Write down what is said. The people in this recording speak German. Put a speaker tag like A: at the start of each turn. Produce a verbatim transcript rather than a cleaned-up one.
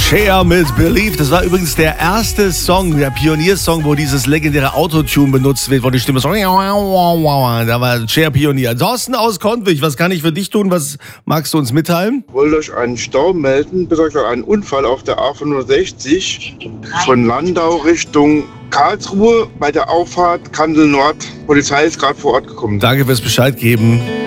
A: Cher mit Believe. Das war übrigens der erste Song, der Pioniersong, wo dieses legendäre Autotune benutzt wird, wo die Stimme so... Da war Cher Pionier. Thorsten aus Kontwig, was kann ich für dich tun? Was magst du uns mitteilen?
B: Ich wollte euch einen Stau melden, beziehungsweise einen Unfall auf der A fünfundsechzig von Landau Richtung Karlsruhe bei der Auffahrt Kandel Nord. Polizei ist gerade vor Ort gekommen.
A: Danke fürs Bescheid geben.